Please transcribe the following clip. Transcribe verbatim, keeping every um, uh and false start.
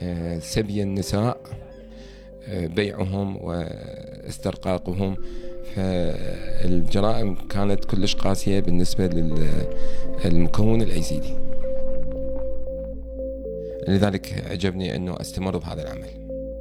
سبي النساء، بيعهم واسترقاقهم. فالجرائم كانت كلش قاسية بالنسبة للمكون الأيزيدي، لذلك عجبني أنه أستمر بهذا العمل.